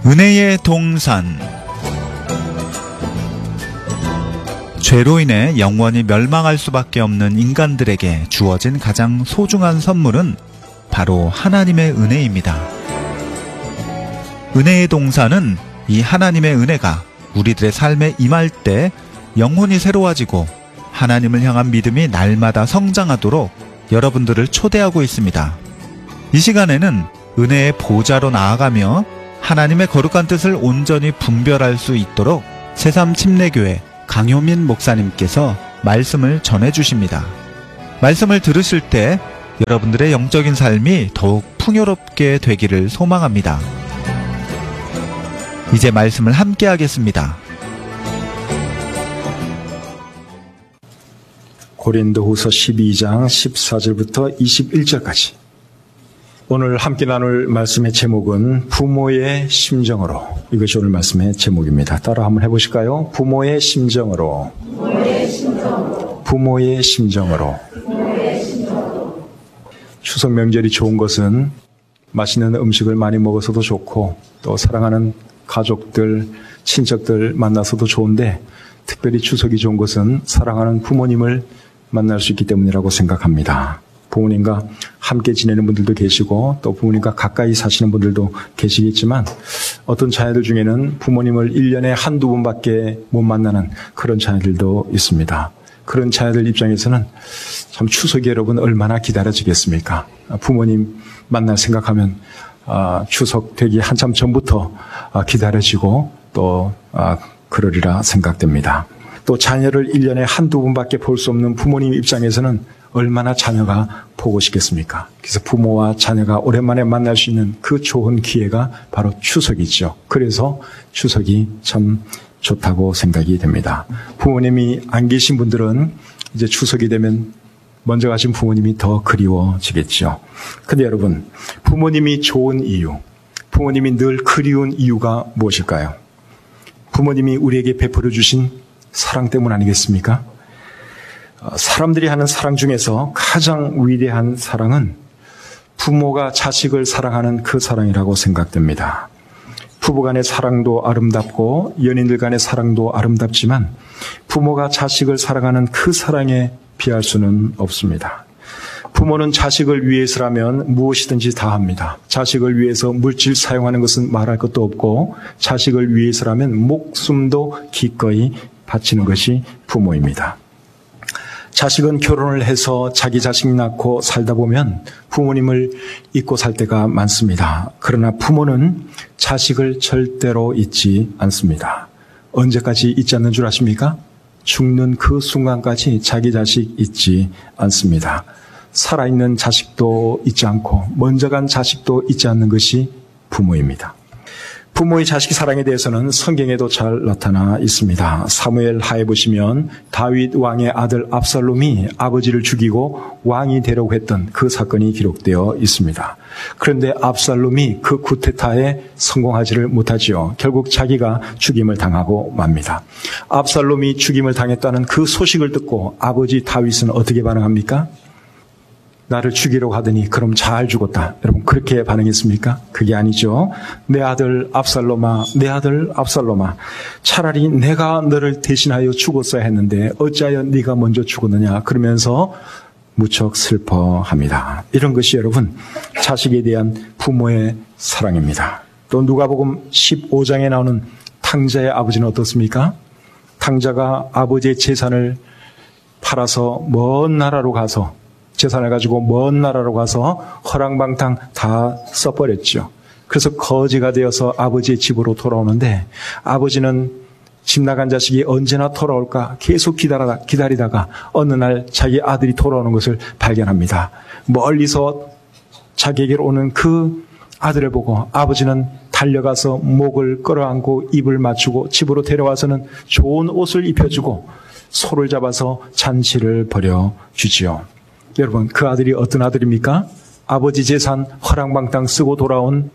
은혜의 동산. 죄로 인해 영원히 멸망할 수밖에 없는 인간들에게 주어진 가장 소중한 선물은 바로 하나님의 은혜입니다. 은혜의 동산은 이 하나님의 은혜가 우리들의 삶에 임할 때 영혼이 새로워지고 하나님을 향한 믿음이 날마다 성장하도록 여러분들을 초대하고 있습니다. 이 시간에는 은혜의 보좌로 나아가며 하나님의 거룩한 뜻을 온전히 분별할 수 있도록 새삼침례교회 강효민 목사님께서 말씀을 전해주십니다. 말씀을 들으실 때 여러분들의 영적인 삶이 더욱 풍요롭게 되기를 소망합니다. 이제 말씀을 함께 하겠습니다. 고린도후서 12장 14절부터 21절까지. 오늘 함께 나눌 말씀의 제목은 부모의 심정으로. 이것이 오늘 말씀의 제목입니다. 따라 한번 해보실까요? 부모의 심정으로. 부모의 심정으로. 추석 명절이 좋은 것은 맛있는 음식을 많이 먹어서도 좋고 또 사랑하는 가족들, 친척들 만나서도 좋은데 특별히 추석이 좋은 것은 사랑하는 부모님을 만날 수 있기 때문이라고 생각합니다. 부모님과 함께 지내는 분들도 계시고 또 부모님과 가까이 사시는 분들도 계시겠지만 어떤 자녀들 중에는 부모님을 1년에 한두 번밖에 못 만나는 그런 자녀들도 있습니다. 그런 자녀들 입장에서는 참 추석이 여러분 얼마나 기다려지겠습니까? 부모님 만날 생각하면 추석 되기 한참 전부터 기다려지고 또 그러리라 생각됩니다. 또 자녀를 1년에 한두 번밖에 볼 수 없는 부모님 입장에서는 얼마나 자녀가 보고 싶겠습니까? 그래서 부모와 자녀가 오랜만에 만날 수 있는 그 좋은 기회가 바로 추석이죠. 그래서 추석이 참 좋다고 생각이 됩니다. 부모님이 안 계신 분들은 이제 추석이 되면 먼저 가신 부모님이 더 그리워지겠죠. 근데 여러분, 부모님이 좋은 이유, 부모님이 늘 그리운 이유가 무엇일까요? 부모님이 우리에게 베풀어 주신 사랑 때문 아니겠습니까? 사람들이 하는 사랑 중에서 가장 위대한 사랑은 부모가 자식을 사랑하는 그 사랑이라고 생각됩니다. 부부 간의 사랑도 아름답고 연인들 간의 사랑도 아름답지만 부모가 자식을 사랑하는 그 사랑에 비할 수는 없습니다. 부모는 자식을 위해서라면 무엇이든지 다 합니다. 자식을 위해서 물질 사용하는 것은 말할 것도 없고 자식을 위해서라면 목숨도 기꺼이 바치는 것이 부모입니다. 자식은 결혼을 해서 자기 자식 낳고 살다 보면 부모님을 잊고 살 때가 많습니다. 그러나 부모는 자식을 절대로 잊지 않습니다. 언제까지 잊지 않는 줄 아십니까? 죽는 그 순간까지 자기 자식 잊지 않습니다. 살아있는 자식도 잊지 않고 먼저 간 자식도 잊지 않는 것이 부모입니다. 부모의 자식 사랑에 대해서는 성경에도 잘 나타나 있습니다. 사무엘 하에 보시면 다윗 왕의 아들 압살롬이 아버지를 죽이고 왕이 되려고 했던 그 사건이 기록되어 있습니다. 그런데 압살롬이 그 쿠데타에 성공하지를 못하지요. 결국 자기가 죽임을 당하고 맙니다. 압살롬이 죽임을 당했다는 그 소식을 듣고 아버지 다윗은 어떻게 반응합니까? 나를 죽이려고 하더니 그럼 잘 죽었다. 여러분 그렇게 반응했습니까? 그게 아니죠. 내 아들 압살롬아, 내 아들 압살롬아, 차라리 내가 너를 대신하여 죽었어야 했는데 어찌하여 네가 먼저 죽었느냐. 그러면서 무척 슬퍼합니다. 이런 것이 여러분 자식에 대한 부모의 사랑입니다. 또 누가복음 15장에 나오는 탕자의 아버지는 어떻습니까? 탕자가 아버지의 재산을 팔아서 먼 나라로 가서 재산을 가지고 먼 나라로 가서 허랑방탕 다 써버렸죠. 그래서 거지가 되어서 아버지의 집으로 돌아오는데 아버지는 집 나간 자식이 언제나 돌아올까 계속 기다리다가 어느 날 자기 아들이 돌아오는 것을 발견합니다. 멀리서 자기에게로 오는 그 아들을 보고 아버지는 달려가서 목을 끌어안고 입을 맞추고 집으로 데려와서는 좋은 옷을 입혀주고 소를 잡아서 잔치를 벌여주지요. 여러분 그 아들이 어떤 아들입니까? 아버지 재산 허랑방탕 쓰고 돌아온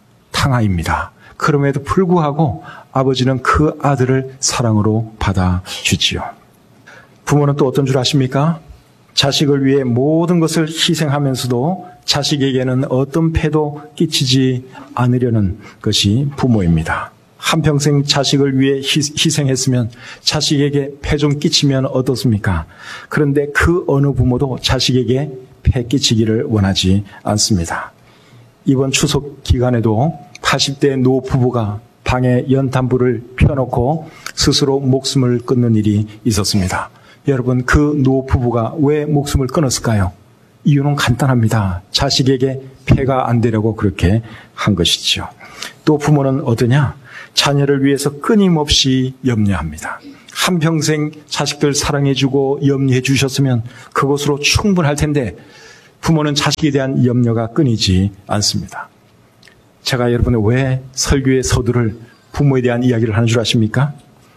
탕아입니다. 그럼에도 불구하고 아버지는 그 아들을 사랑으로 받아주지요. 부모는 또 어떤 줄 아십니까? 자식을 위해 모든 것을 희생하면서도 자식에게는 어떤 폐도 끼치지 않으려는 것이 부모입니다. 한평생 자식을 위해 희생했으면 자식에게 폐 좀 끼치면 어떻습니까? 그런데 그 어느 부모도 자식에게 폐 끼치기를 원하지 않습니다. 이번 추석 기간에도 80대 노 부부가 방에 연탄불을 펴놓고 스스로 목숨을 끊는 일이 있었습니다. 여러분, 그 노 부부가 왜 목숨을 끊었을까요? 이유는 간단합니다. 자식에게 폐가 안 되려고 그렇게 한 것이죠. 또 부모는 어떠냐? 자녀를 위해서 끊임없이 염려합니다. 한평생 자식들 사랑해주고 염려해 주셨으면 그것으로 충분할 텐데 부모는 자식에 대한 염려가 끊이지 않습니다. 제가 여러분의 왜 설교의 서두를 부모에 대한 이야기를 하는 줄 아십니까?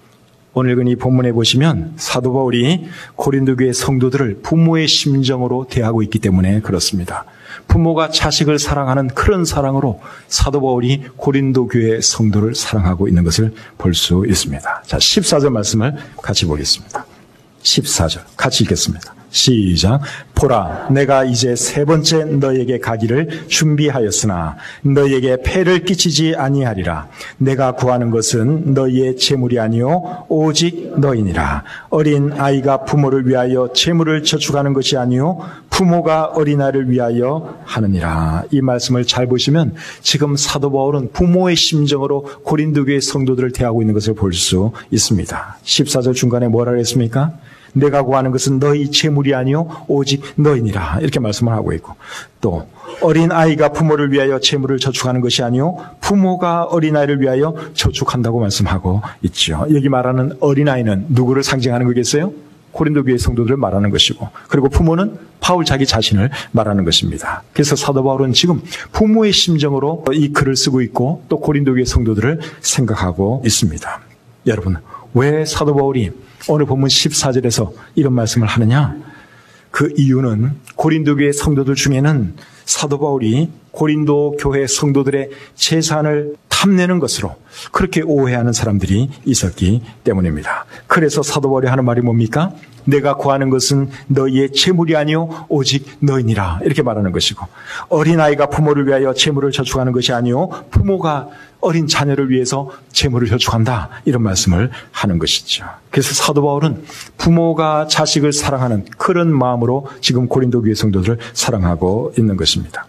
오늘 이 본문에 보시면 사도 바울이 고린도 교회 성도들을 부모의 심정으로 대하고 있기 때문에 그렇습니다. 부모가 자식을 사랑하는 그런 사랑으로 사도 바울이 고린도 교회 성도를 사랑하고 있는 것을 볼 수 있습니다. 자, 14절 말씀을 같이 보겠습니다. 14절 같이 읽겠습니다. 시작. 보라, 내가 이제 세 번째 너에게 가기를 준비하였으나 너에게 폐를 끼치지 아니하리라. 내가 구하는 것은 너희의 재물이 아니요 오직 너희니라. 어린 아이가 부모를 위하여 재물을 저축하는 것이 아니요 부모가 어린아이를 위하여 하느니라. 이 말씀을 잘 보시면 지금 사도 바울은 부모의 심정으로 고린도 교회 성도들을 대하고 있는 것을 볼 수 있습니다. 14절 중간에 뭐라 그랬습니까? 내가 구하는 것은 너희 재물이 아니요 오직 너희니라. 이렇게 말씀을 하고 있고, 또 어린 아이가 부모를 위하여 재물을 저축하는 것이 아니요 부모가 어린아이를 위하여 저축한다고 말씀하고 있죠. 여기 말하는 어린아이는 누구를 상징하는 거겠어요? 고린도 교회 성도들을 말하는 것이고, 그리고 부모는 바울 자기 자신을 말하는 것입니다. 그래서 사도 바울은 지금 부모의 심정으로 이 글을 쓰고 있고 또 고린도 교회 성도들을 생각하고 있습니다. 여러분, 왜 사도 바울이 오늘 본문 14절에서 이런 말씀을 하느냐? 그 이유는 고린도 교회 성도들 중에는 사도 바울이 고린도 교회 성도들의 재산을 탐내는 것으로 그렇게 오해하는 사람들이 있었기 때문입니다. 그래서 사도 바울이 하는 말이 뭡니까? 내가 구하는 것은 너희의 재물이 아니요 오직 너희니라. 이렇게 말하는 것이고, 어린아이가 부모를 위하여 재물을 저축하는 것이 아니요 부모가 어린 자녀를 위해서 재물을 저축한다. 이런 말씀을 하는 것이죠. 그래서 사도 바울은 부모가 자식을 사랑하는 그런 마음으로 지금 고린도 교회 성도들을 사랑하고 있는 것입니다.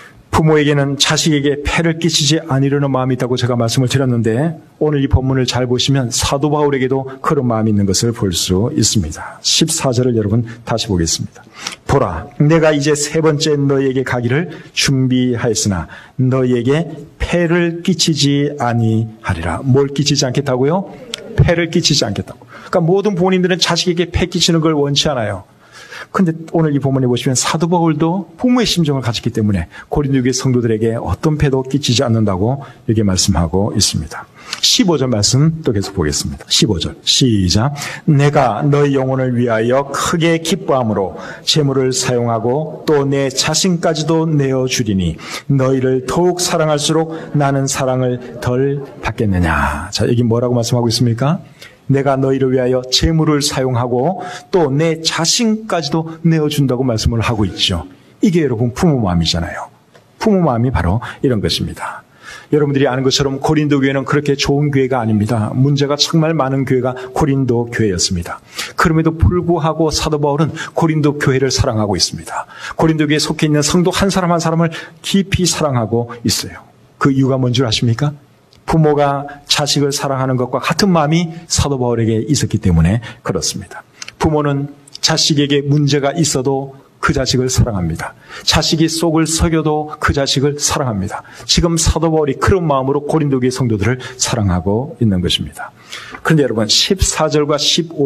부모에게는 자식에게 폐를 끼치지 않으려는 마음이 있다고 제가 말씀을 드렸는데, 오늘 이 본문을 잘 보시면 사도 바울에게도 그런 마음이 있는 것을 볼 수 있습니다. 14절을 여러분 다시 보겠습니다. 보라, 내가 이제 세 번째 너희에게 가기를 준비하였으나 너희에게 폐를 끼치지 아니하리라. 뭘 끼치지 않겠다고요? 폐를 끼치지 않겠다고. 그러니까 모든 부모님들은 자식에게 폐 끼치는 걸 원치 않아요. 근데 오늘 이 본문에 보시면 사도 바울도 부모의 심정을 가졌기 때문에 고린도 교회 성도들에게 어떤 폐도 끼치지 않는다고 이렇게 말씀하고 있습니다. 15절 말씀 또 계속 보겠습니다. 15절 시작. 내가 너희 영혼을 위하여 크게 기뻐함으로 재물을 사용하고 또 내 자신까지도 내어주리니 너희를 더욱 사랑할수록 나는 사랑을 덜 받겠느냐. 자, 여기 뭐라고 말씀하고 있습니까? 내가 너희를 위하여 재물을 사용하고 또 내 자신까지도 내어준다고 말씀을 하고 있죠. 이게 여러분 부모 마음이잖아요. 부모 마음이 바로 이런 것입니다. 여러분들이 아는 것처럼 고린도 교회는 그렇게 좋은 교회가 아닙니다. 문제가 정말 많은 교회가 고린도 교회였습니다. 그럼에도 불구하고 사도 바울은 고린도 교회를 사랑하고 있습니다. 고린도 교회에 속해 있는 성도 한 사람 한 사람을 깊이 사랑하고 있어요. 그 이유가 뭔 줄 아십니까? 부모가 자식을 사랑하는 것과 같은 마음이 사도 바울에게 있었기 때문에 그렇습니다. 부모는 자식에게 문제가 있어도 그 자식을 사랑합니다. 자식이 속을 썩여도 그 자식을 사랑합니다. 지금 사도 바울이 그런 마음으로 고린도 교회 성도들을 사랑하고 있는 것입니다. 그런데 여러분 14절과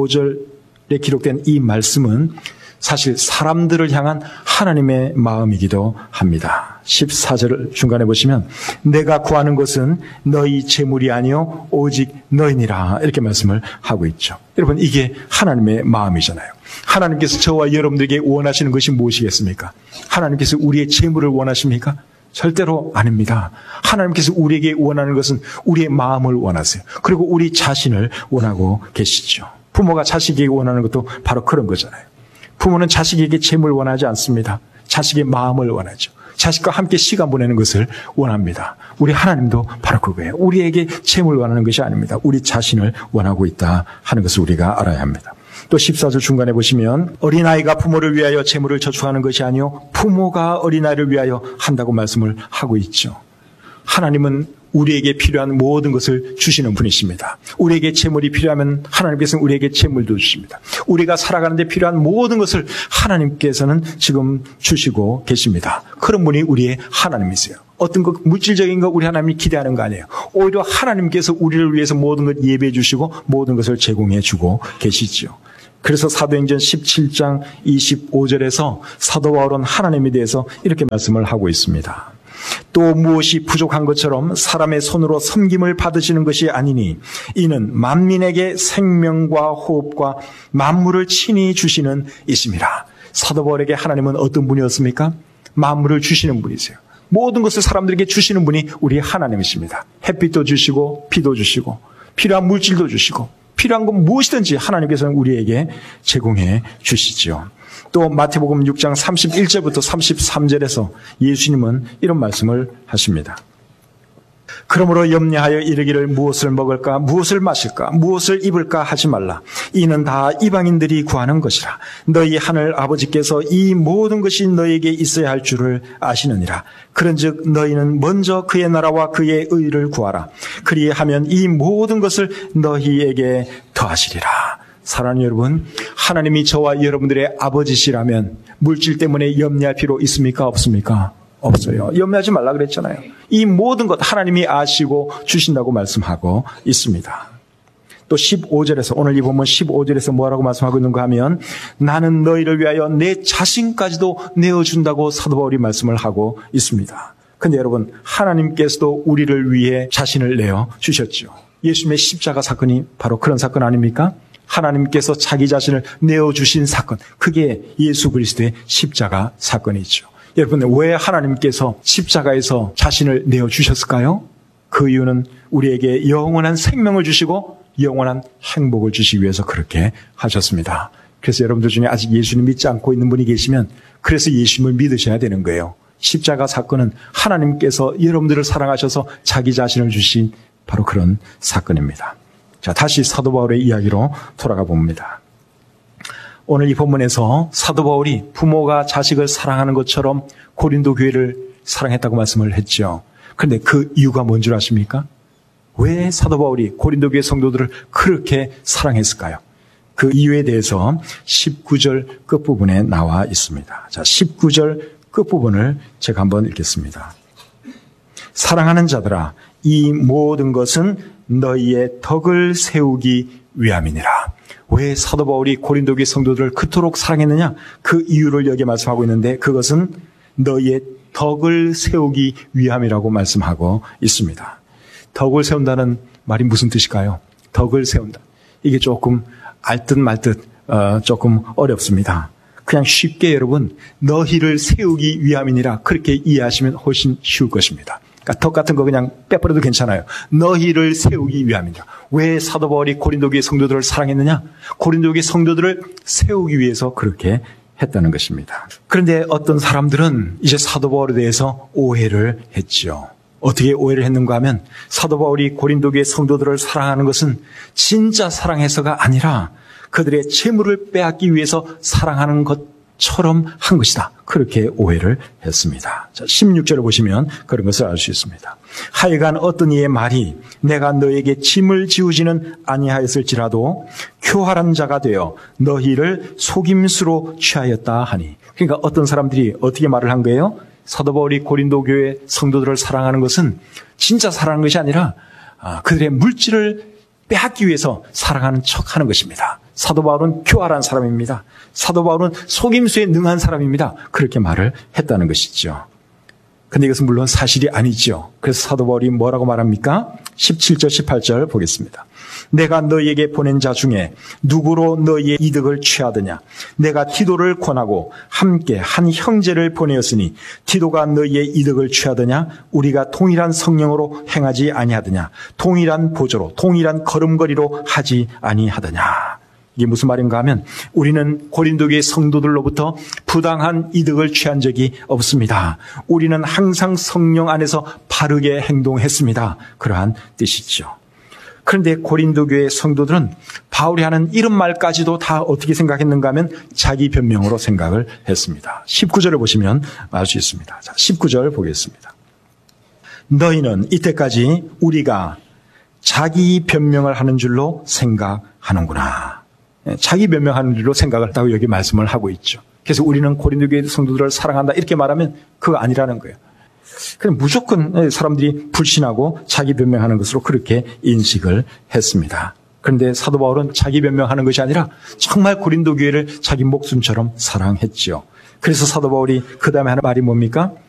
15절에 기록된 이 말씀은 사실 사람들을 향한 하나님의 마음이기도 합니다. 14절 중간에 보시면 내가 구하는 것은 너희 재물이 아니요 오직 너희니라 이렇게 말씀을 하고 있죠. 여러분 이게 하나님의 마음이잖아요. 하나님께서 저와 여러분들에게 원하시는 것이 무엇이겠습니까? 하나님께서 우리의 재물을 원하십니까? 절대로 아닙니다. 하나님께서 우리에게 원하는 것은 우리의 마음을 원하세요. 그리고 우리 자신을 원하고 계시죠. 부모가 자식에게 원하는 것도 바로 그런 거잖아요. 부모는 자식에게 재물을 원하지 않습니다. 자식의 마음을 원하죠. 자식과 함께 시간 보내는 것을 원합니다. 우리 하나님도 바로 그거예요. 우리에게 재물을 원하는 것이 아닙니다. 우리 자신을 원하고 있다 하는 것을 우리가 알아야 합니다. 또 14절 중간에 보시면 어린아이가 부모를 위하여 재물을 저축하는 것이 아니요 부모가 어린아이를 위하여 한다고 말씀을 하고 있죠. 하나님은 우리에게 필요한 모든 것을 주시는 분이십니다. 우리에게 재물이 필요하면 하나님께서는 우리에게 재물도 주십니다. 우리가 살아가는 데 필요한 모든 것을 하나님께서는 지금 주시고 계십니다. 그런 분이 우리의 하나님이세요. 어떤 것 물질적인 거 우리 하나님이 기대하는 거 아니에요. 오히려 하나님께서 우리를 위해서 모든 것 예배해 주시고 모든 것을 제공해 주고 계시죠. 그래서 사도행전 17장 25절에서 사도 바울은 하나님에 대해서 이렇게 말씀을 하고 있습니다. 또 무엇이 부족한 것처럼 사람의 손으로 섬김을 받으시는 것이 아니니 이는 만민에게 생명과 호흡과 만물을 친히 주시는 이심이라. 사도 바울에게 하나님은 어떤 분이었습니까? 만물을 주시는 분이세요. 모든 것을 사람들에게 주시는 분이 우리 하나님이십니다. 햇빛도 주시고 비도 주시고 필요한 물질도 주시고 필요한 건 무엇이든지 하나님께서는 우리에게 제공해 주시죠. 또 마태복음 6장 31절부터 33절에서 예수님은 이런 말씀을 하십니다. 그러므로 염려하여 이르기를 무엇을 먹을까 무엇을 마실까 무엇을 입을까 하지 말라. 이는 다 이방인들이 구하는 것이라. 너희 하늘 아버지께서 이 모든 것이 너희에게 있어야 할 줄을 아시느니라. 그런즉 너희는 먼저 그의 나라와 그의 의를 구하라. 그리하면 이 모든 것을 너희에게 더하시리라. 사랑하는 여러분, 하나님이 저와 여러분들의 아버지시라면 물질 때문에 염려할 필요 있습니까? 없습니까? 없어요. 염려하지 말라 그랬잖아요. 이 모든 것 하나님이 아시고 주신다고 말씀하고 있습니다. 또 15절에서 오늘 이 본문 15절에서 뭐라고 말씀하고 있는가 하면 나는 너희를 위하여 내 자신까지도 내어준다고 사도 바울이 말씀을 하고 있습니다. 그런데 여러분, 하나님께서도 우리를 위해 자신을 내어 주셨죠. 예수님의 십자가 사건이 바로 그런 사건 아닙니까? 하나님께서 자기 자신을 내어주신 사건, 그게 예수 그리스도의 십자가 사건이죠. 여러분, 왜 하나님께서 십자가에서 자신을 내어주셨을까요? 그 이유는 우리에게 영원한 생명을 주시고 영원한 행복을 주시기 위해서 그렇게 하셨습니다. 그래서 여러분들 중에 아직 예수님 믿지 않고 있는 분이 계시면 그래서 예수님을 믿으셔야 되는 거예요. 십자가 사건은 하나님께서 여러분들을 사랑하셔서 자기 자신을 주신 바로 그런 사건입니다. 자, 다시 사도 바울의 이야기로 돌아가 봅니다. 오늘 이 본문에서 사도 바울이 부모가 자식을 사랑하는 것처럼 고린도 교회를 사랑했다고 말씀을 했죠. 그런데 그 이유가 뭔 줄 아십니까? 왜 사도 바울이 고린도 교회 성도들을 그렇게 사랑했을까요? 그 이유에 대해서 19절 끝부분에 나와 있습니다. 자, 19절 끝부분을 제가 한번 읽겠습니다. 사랑하는 자들아, 이 모든 것은 너희의 덕을 세우기 위함이니라. 왜 사도 바울이 고린도 교회 성도들을 그토록 사랑했느냐? 그 이유를 여기에 말씀하고 있는데 그것은 너희의 덕을 세우기 위함이라고 말씀하고 있습니다. 덕을 세운다는 말이 무슨 뜻일까요? 덕을 세운다. 이게 조금 알듯 말듯 조금 어렵습니다. 그냥 쉽게 여러분, 너희를 세우기 위함이니라 그렇게 이해하시면 훨씬 쉬울 것입니다. 그러니까 덕 같은 거 그냥 빼버려도 괜찮아요. 너희를 세우기 위함이니라. 왜 사도 바울이 고린도 교회 성도들을 사랑했느냐? 고린도 교회 성도들을 세우기 위해서 그렇게 했다는 것입니다. 그런데 어떤 사람들은 이제 사도 바울에 대해서 오해를 했죠. 어떻게 오해를 했는가 하면 사도 바울이 고린도 교회 성도들을 사랑하는 것은 진짜 사랑해서가 아니라 그들의 재물을 빼앗기 위해서 사랑하는 것처럼 한 것이다. 그렇게 오해를 했습니다. 자, 16절을 보시면 그런 것을 알 수 있습니다. 하여간 어떤 이의 말이 내가 너에게 짐을 지우지는 아니하였을지라도 교활한 자가 되어 너희를 속임수로 취하였다 하니. 그러니까 어떤 사람들이 어떻게 말을 한 거예요? 사도 바울이 고린도 교회 성도들을 사랑하는 것은 진짜 사랑하는 것이 아니라 그들의 물질을 빼앗기 위해서 사랑하는 척하는 것입니다. 사도 바울은 교활한 사람입니다. 사도 바울은 속임수에 능한 사람입니다. 그렇게 말을 했다는 것이죠. 근데 이것은 물론 사실이 아니죠. 그래서 사도 바울이 뭐라고 말합니까? 17절, 18절 보겠습니다. 내가 너희에게 보낸 자 중에 누구로 너희의 이득을 취하더냐? 내가 디도를 권하고 함께 한 형제를 보내었으니 디도가 너희의 이득을 취하더냐? 우리가 동일한 성령으로 행하지 아니하더냐? 동일한 보조로, 동일한 걸음걸이로 하지 아니하더냐? 이게 무슨 말인가 하면 우리는 고린도 교회 성도들로부터 부당한 이득을 취한 적이 없습니다. 우리는 항상 성령 안에서 바르게 행동했습니다. 그러한 뜻이죠. 그런데 고린도 교회 성도들은 바울이 하는 이런 말까지도 다 어떻게 생각했는가 하면 자기 변명으로 생각을 했습니다. 19절을 보시면 알 수 있습니다. 자, 19절 보겠습니다. 너희는 이때까지 우리가 자기 변명을 하는 줄로 생각하는구나. 자기 변명하는 줄로 생각을 했다고 여기 말씀을 하고 있죠. 그래서 우리는 고린도 교회 성도들을 사랑한다 이렇게 말하면 그거 아니라는 거예요. 그냥 무조건 사람들이 불신하고 자기 변명하는 것으로 그렇게 인식을 했습니다. 그런데 사도 바울은 자기 변명하는 것이 아니라 정말 고린도 교회를 자기 목숨처럼 사랑했지요. 그래서 사도 바울이 그 다음에 하는 말이 뭡니까?